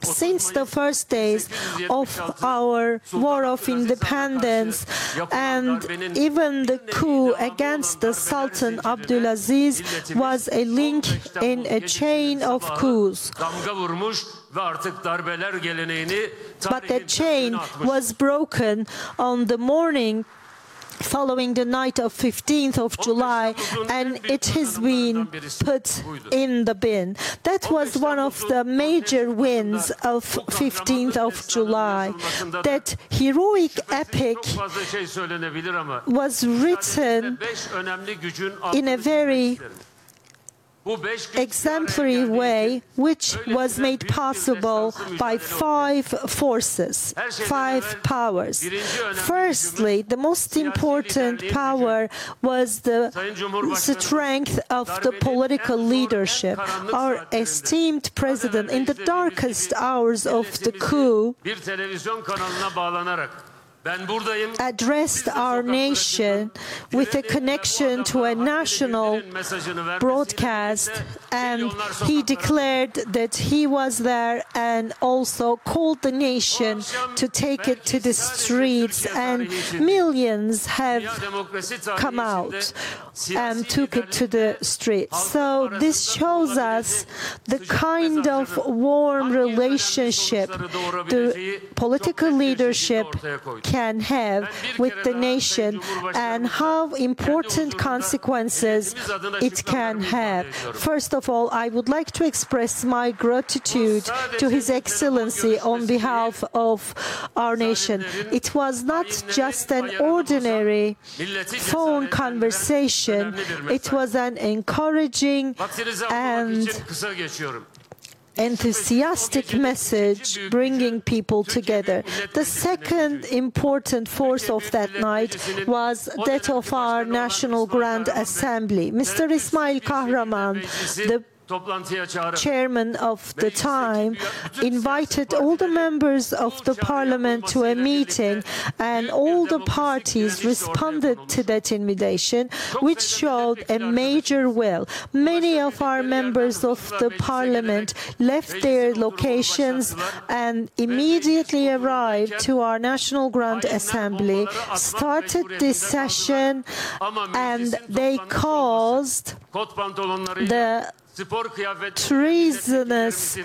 since the first days of our War of Independence, and even the coup against the Sultan Abdulaziz was a link in a chain of coups. But that chain was broken on the morning following the night of 15th of July, and it has been put in the bin. That was one of the major wins of 15th of July. That heroic epic was written in a very exemplary way, which was made possible by 5 forces, 5 powers. Firstly, the most important power was the strength of the political leadership. Our esteemed president, in the darkest hours of the coup, addressed our nation with a connection to a national broadcast, and he declared that he was there and also called the nation to take it to the streets, and millions have come out and took it to the streets. So this shows us the kind of warm relationship the political leadership can have with the nation, and how important consequences it can have. First of all, I would like to express my gratitude to His Excellency on behalf of our nation. It was not just an ordinary phone conversation, it was an encouraging and enthusiastic message bringing people together. The second important force of that night was that of our National Grand Assembly. Mr. Ismail Kahraman, the chairman of the time, invited all the members of the parliament to a meeting, and all the parties responded to that invitation, which showed a major will. Many of our members of the parliament left their locations and immediately arrived to our National Grand Assembly, started this session, and they caused the treasonous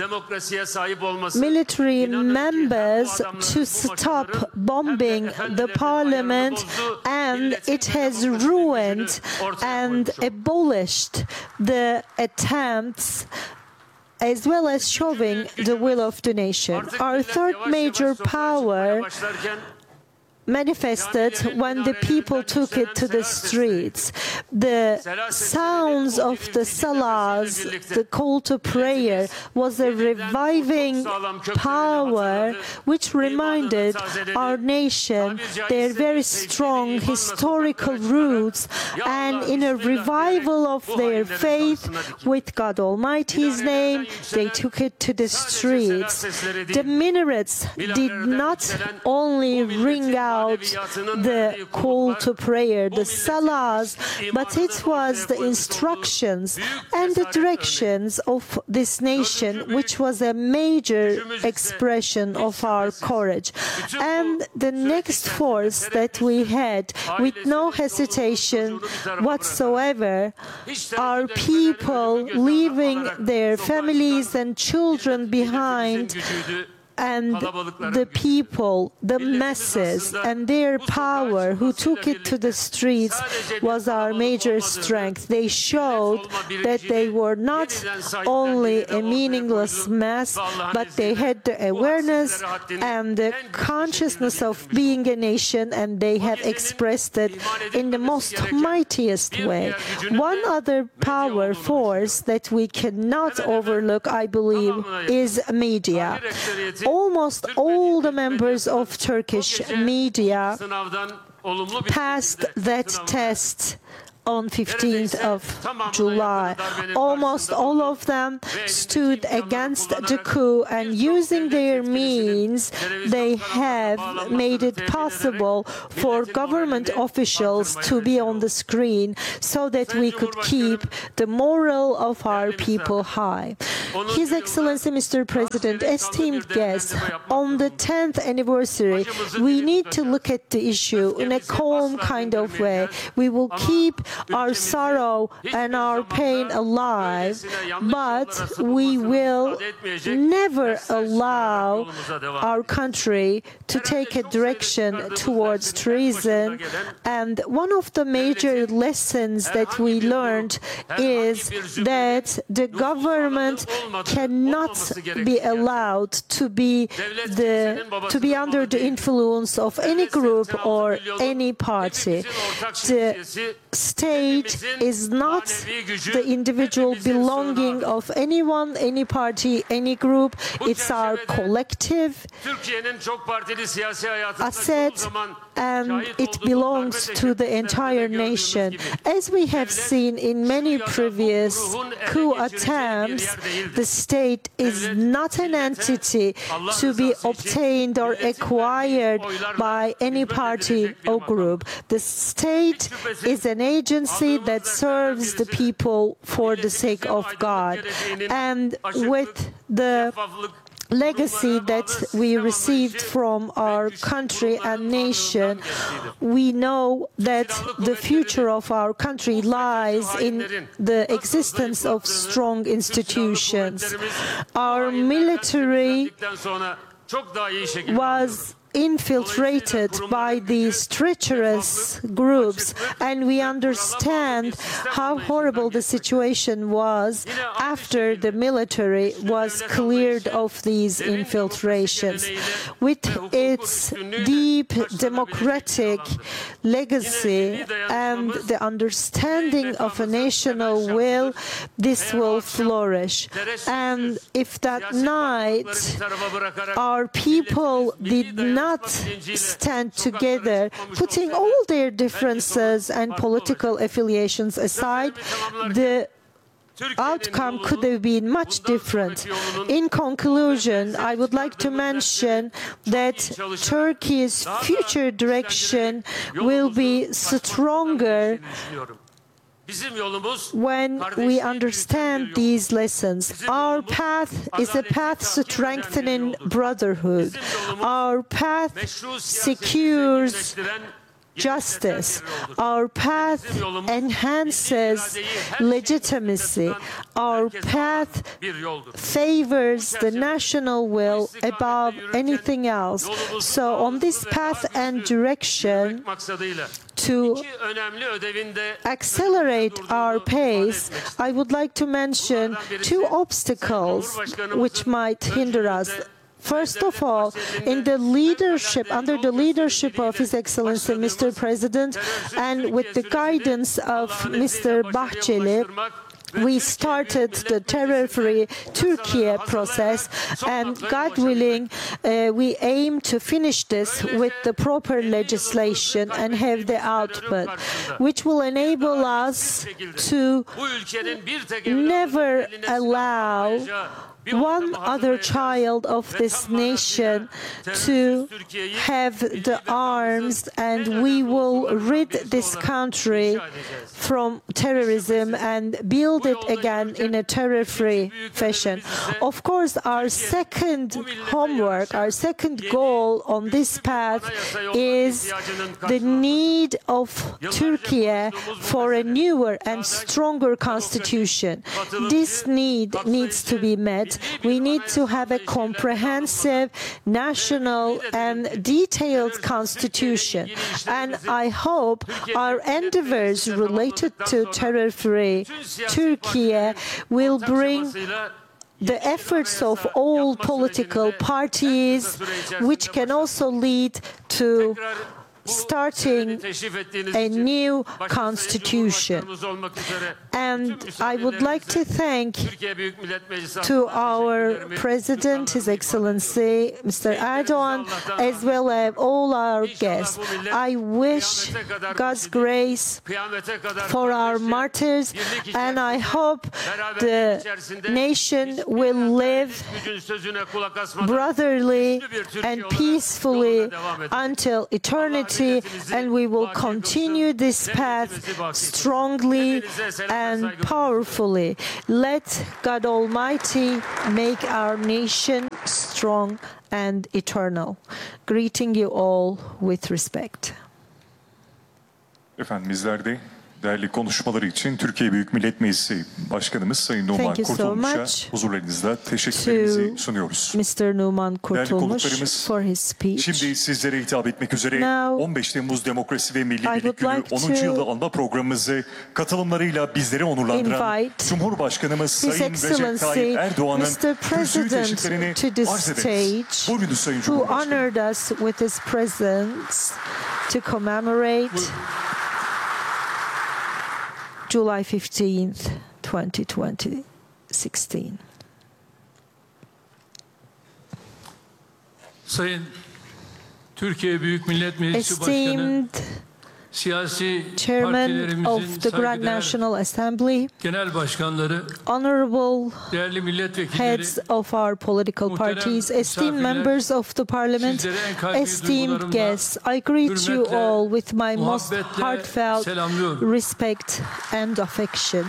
military members to stop bombing the parliament, and it has ruined and abolished the attempts as well as showing the will of the nation. Our third major power manifested when the people took it to the streets. The sounds of the salahs, the call to prayer, was a reviving power which reminded our nation their very strong historical roots, and in a revival of their faith with God Almighty's name, they took it to the streets. The minarets did not only ring out the call to prayer, the salahs, but it was the instructions and the directions of this nation, which was a major expression of our courage. And the next force that we had, with no hesitation whatsoever, our people leaving their families and children behind, and the people, the masses, and their power who took it to the streets was our major strength. They showed that they were not only a meaningless mass, but they had the awareness and the consciousness of being a nation, and they have expressed it in the most mightiest way. One other power force that we cannot overlook, I believe, is media. Almost all the members of Turkish media passed that test on 15th of July. Almost all of them stood against the coup, and using their means, they have made it possible for government officials to be on the screen so that we could keep the morale of our people high. His Excellency Mr. President, esteemed guests, on the 10th anniversary, we need to look at the issue in a calm kind of way. We will keep our sorrow and our pain alive, but we will never allow our country to take a direction towards treason. And one of the major lessons that we learned is that the government cannot be allowed to be under the influence of any group or any party. The state is not the individual belonging of anyone, any party, any group. It's our collective asset, and it belongs to the entire nation. As we have seen in many previous coup attempts, the state is not an entity to be obtained or acquired by any party or group. The state is an agency that serves the people for the sake of God. And with the legacy that we received from our country and nation, we know that the future of our country lies in the existence of strong institutions. Our military was infiltrated by these treacherous groups, and we understand how horrible the situation was after the military was cleared of these infiltrations. With its deep democratic legacy and the understanding of a national will, this will flourish. And if that night our people did not stand together, putting all their differences and political affiliations aside, the outcome could have been much different. In conclusion, I would like to mention that Turkey's future direction will be stronger when we understand these lessons. Our path is a path strengthening brotherhood. Our path secures justice. Our path enhances legitimacy. Our path favors the national will above anything else. So on this path and direction, to accelerate our pace, I would like to mention two obstacles which might hinder us. First of all, under the leadership of His Excellency Mr. President, and with the guidance of Mr. Bahçeli, we started the terror-free Turkey process, and God willing, we aim to finish this with the proper legislation and have the output, which will enable us to never allow one other child of this nation to have the arms, and we will rid this country from terrorism and build it again in a terror-free fashion. Of course, our second homework, our second goal on this path is the need of Turkey for a newer and stronger constitution. This need needs to be met. We need to have a comprehensive, national and detailed constitution. And I hope our endeavors related to terror-free Turkey will bring the efforts of all political parties, which can also lead to starting a new constitution. And I would like to thank to our President, His Excellency, Mr. Erdogan, as well as all our guests. I wish God's grace for our martyrs, and I hope the nation will live brotherly and peacefully until eternity, and we will continue this path strongly and powerfully. Let God Almighty make our nation strong and eternal. Greeting you all with respect. Efendim bizler de değerli konuşmaları için Türkiye Büyük Millet Meclisi Başkanımız Sayın Numan Kurtulmuş'a huzurlarınızda teşekkürlerimizi sunuyoruz. Mr. Numan Kurtulmuş for his speech. Şimdi sizlere hitap etmek üzere 15 Temmuz Demokrasi ve Milli Birlik Günü 10. yılı anma programımızı katılımlarıyla bizleri onurlandıran Cumhurbaşkanımız Sayın Recep Tayyip Erdoğan'ın kürsü teşriflerini arz ederiz. Buyurun Sayın Cumhurbaşkanım. Who honored us with his presence to commemorate July 15th, 2016. Sayın Türkiye Büyük Millet Meclisi Başkanı, siyasi Chairman of the Grand National Assembly, genel başkanları, honorable değerli milletvekilleri, heads of our political parties, esteemed members of the parliament, esteemed guests, I greet you all with my most heartfelt respect and affection.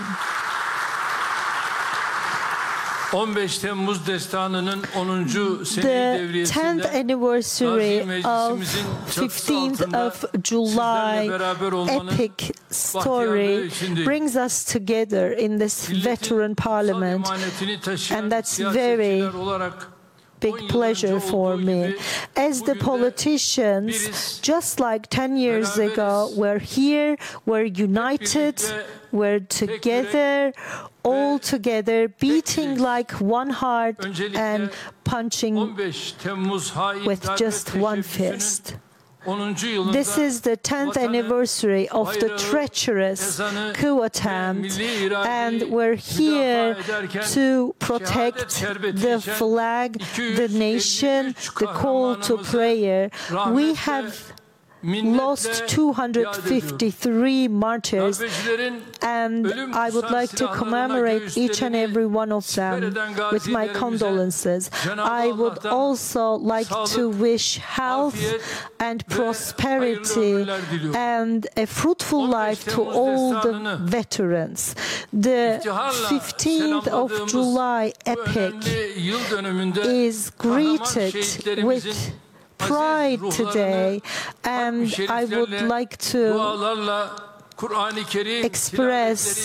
15 Temmuz destanının 10. seneyi The devriyesinde 10th anniversary of 15th of July epic story brings us together in this veteran parliament, and that's very big pleasure for me. As the politicians, just like 10 years ago, we're here, we're united, we're together, all together, beating like one heart and punching with just one fist. This is the 10th anniversary of the treacherous coup attempt, and we're here to protect the flag, the nation, the call to prayer. We have lost 253 martyrs, and I would like to commemorate each and every one of them with my condolences. I would also like to wish health and prosperity and a fruitful life to all the veterans. The 15th of July epic is greeted with pride today, and I would like to express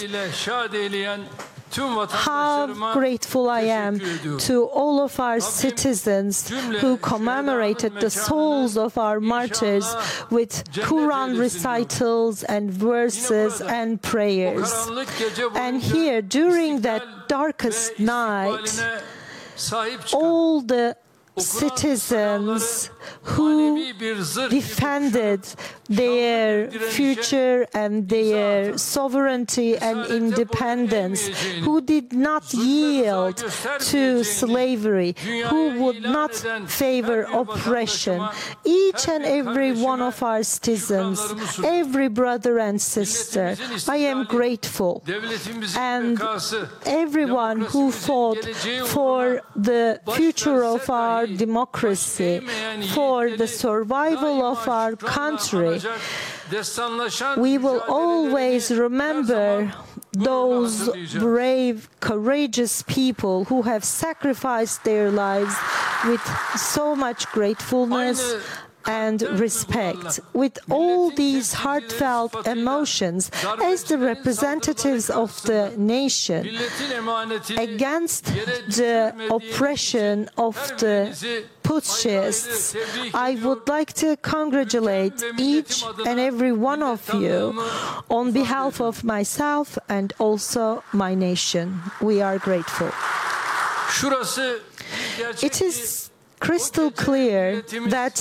how grateful I am to all of our citizens who commemorated the souls of our martyrs with Quran recitals and verses and prayers. And here, during that darkest night, all the citizens who defended their future and their sovereignty and independence, who did not yield to slavery, who would not favor oppression. Each and every one of our citizens, every brother and sister, I am grateful. And everyone who fought for the future of our democracy, for the survival of our country. We will always remember those brave, courageous people who have sacrificed their lives with so much gratefulness and respect. With all these heartfelt emotions, as the representatives of the nation, against the oppression of the putschists, I would like to congratulate each and every one of you on behalf of myself and also my nation. We are grateful. It is crystal clear that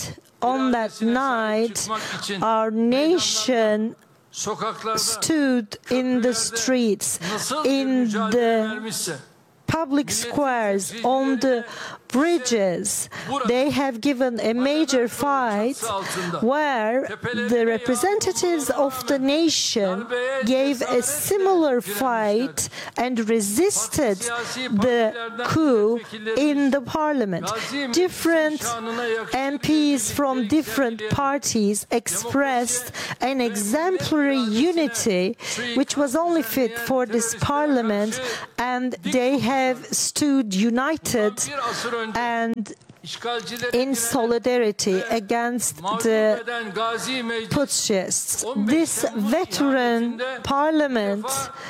on that night, our nation stood in the streets, in the public squares, on the bridges. They have given a major fight where the representatives of the nation gave a similar fight and resisted the coup in the parliament. Different MPs from different parties expressed an exemplary unity which was only fit for this parliament, and they have stood united and in solidarity against the putschists. This veteran parliament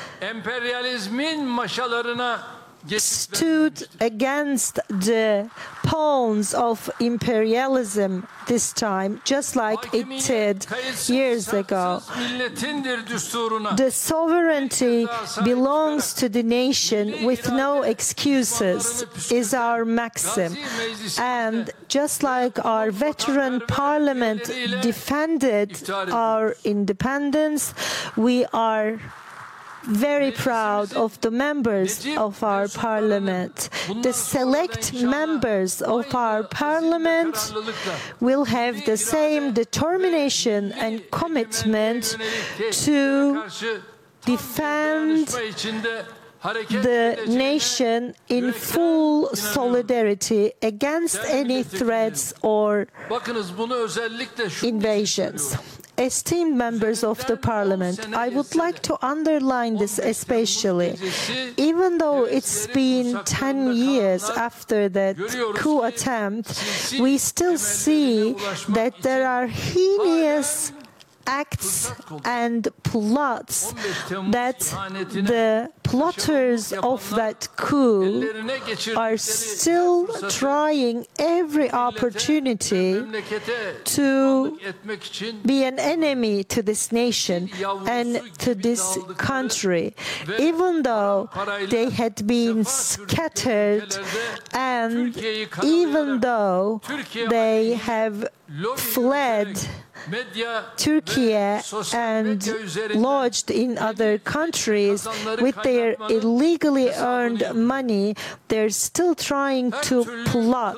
stood against the pawns of imperialism this time, just like it did years ago. The sovereignty belongs to the nation with no excuses is our maxim. And just like our veteran parliament defended our independence, we are very proud of the members of our parliament. The select members of our parliament will have the same determination and commitment to defend the nation in full solidarity against any threats or invasions. Esteemed members of the parliament, I would like to underline this especially. Even though it's been 10 years after that coup attempt, we still see that there are heinous acts and plots that the plotters of that coup are still trying every opportunity to be an enemy to this nation and to this country, even though they had been scattered and even though they have fled Turkey and lodged in other countries with their illegally earned money, they're still trying to plot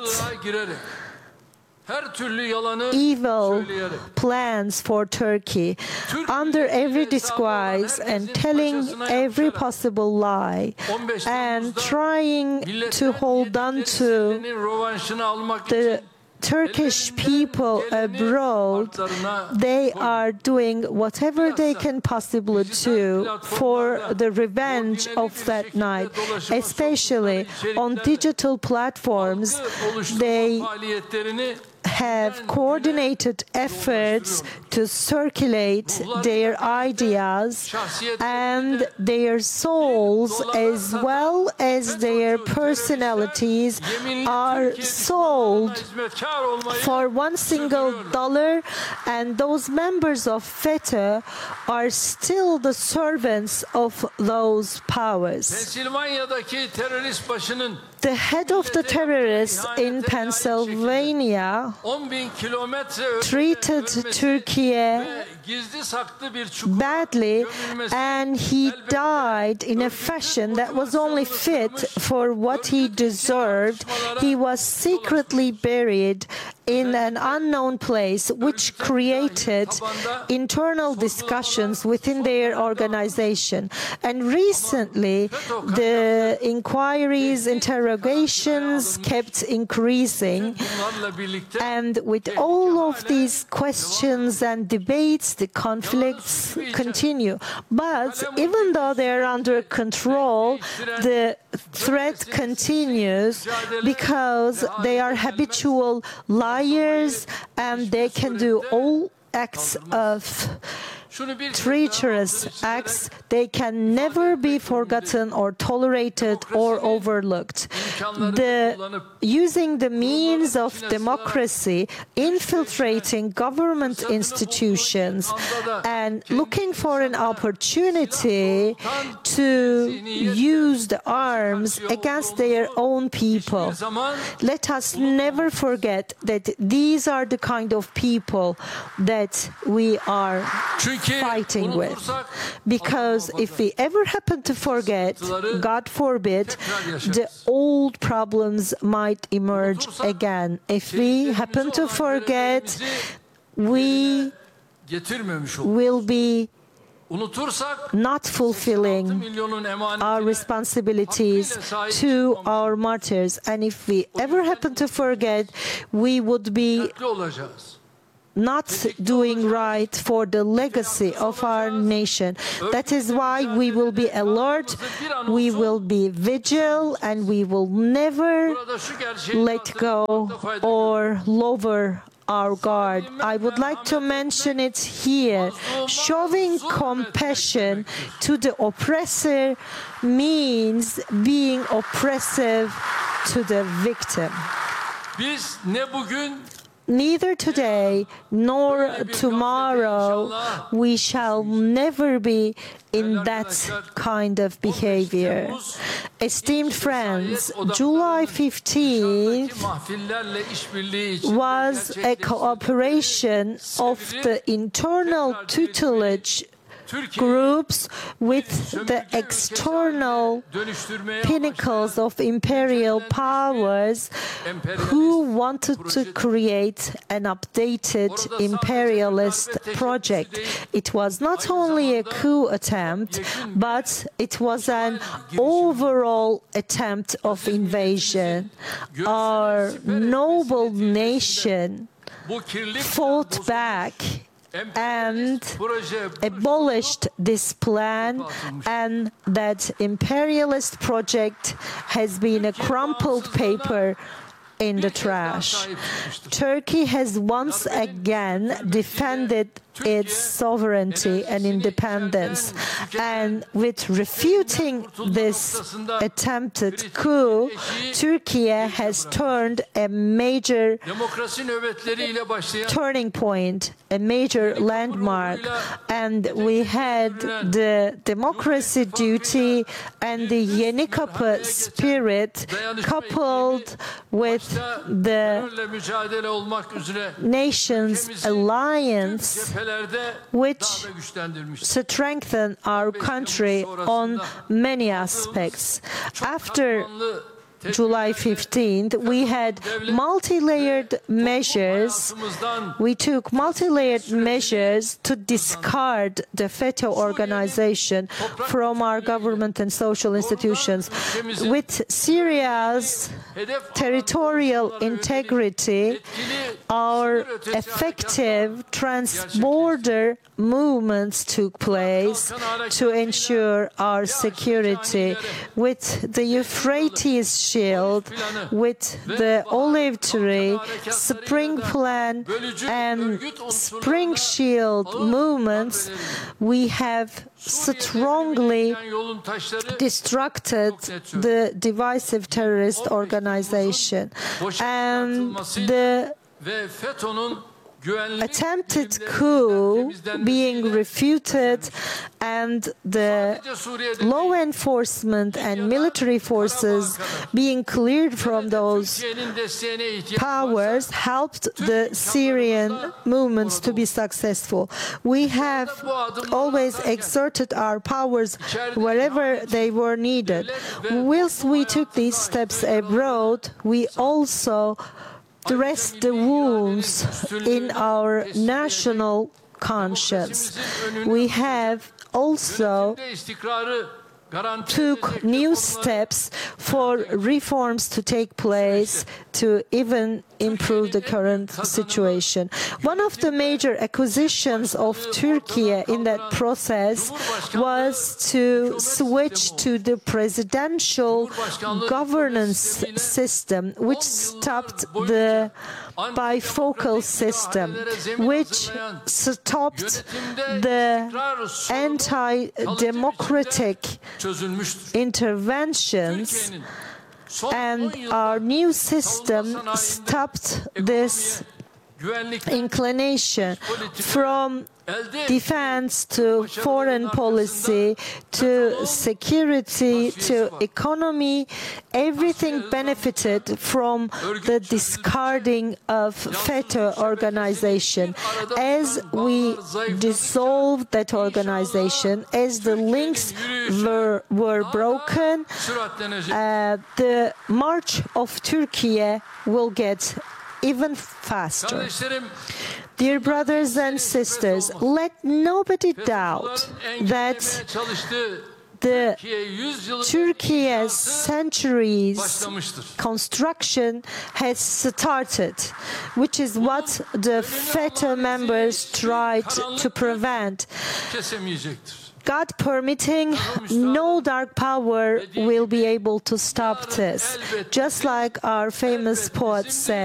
evil plans for Turkey under every disguise and telling every possible lie and trying to hold on to the Turkish people abroad. They are doing whatever they can possibly do for the revenge of that night, especially on digital platforms. They have coordinated efforts to circulate their ideas and their souls as well as their personalities are sold for $1, and those members of FETÖ are still the servants of those powers. The head of the terrorists in Pennsylvania treated Turkey badly, and he died in a fashion that was only fit for what he deserved. He was secretly buried in an unknown place, which created internal discussions within their organization. And recently, the inquiries, interrogations kept increasing. And with all of these questions and debates, the conflicts continue. But even though they're under control, the threat continues because they are habitual liars and they can do all acts of treacherous acts, they can never be forgotten or tolerated or overlooked. Using the means of democracy, infiltrating government institutions, and looking for an opportunity to use the arms against their own people. Let us never forget that these are the kind of people that we are fighting with. Because if we ever happen to forget, God forbid, the old problems might emerge again. If we happen to forget, we will be not fulfilling our responsibilities to our martyrs. And if we ever happen to forget, we would be not doing right for the legacy of our nation. That is why we will be alert, we will be vigilant, and we will never let go or lower our guard. I would like to mention it here. Showing compassion to the oppressor means being oppressive to the victim. Neither today nor tomorrow we shall never be in that kind of behavior. Esteemed friends, July 15th was a cooperation of the internal tutelage groups with the external pinnacles of imperial powers who wanted to create an updated imperialist project. It was not only a coup attempt, but it was an overall attempt of invasion. Our noble nation fought back and abolished this plan, and that imperialist project has been a crumpled paper in the trash. Turkey has once again defended its sovereignty and independence, and with refuting this attempted coup, Turkey has turned a major turning point, a major landmark, and we had the democracy duty and the Yeni Kapı spirit coupled with the nations alliance, which strengthen our country on many aspects. After July 15th, we had multi-layered measures. We took multi-layered measures to discard the FETÖ organization from our government and social institutions. With Syria's territorial integrity, our effective trans-border movements took place to ensure our security. With the Euphrates Shield, with the Olive Tree, Spring Plan, and Spring Shield movements, we have strongly destructed the divisive terrorist organization. And the attempted coup being refuted and the law enforcement and military forces being cleared from those powers helped the Syrian movements to be successful. We have always exerted our powers wherever they were needed. Whilst we took these steps abroad, we also dressed the wounds in our national conscience. We have also took new steps for reforms to take place to even improve the current situation. One of the major acquisitions of Turkey in that process was to switch to the presidential governance system, which stopped the bifocal system, which stopped the anti-democratic interventions, and our new system stopped this inclination from defense to foreign policy to security to economy. Everything benefited from the discarding of FETÖ organization. As we dissolved that organization, as the links were broken, the march of Turkey will get even faster. Dear brothers and sisters, let nobody doubt that the Turkey's centuries construction has started, which is what the FETÖ members tried to prevent. God permitting, no dark power will be able to stop this. Just like our famous poet said,